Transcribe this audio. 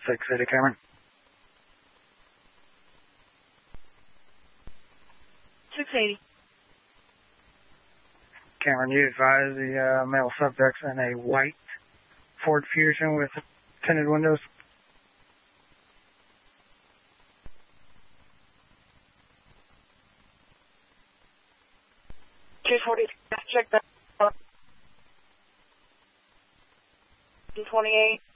680 Cameron. 680. Cameron, you advise the male subjects in a white Ford Fusion with tinted windows. Check that. 228.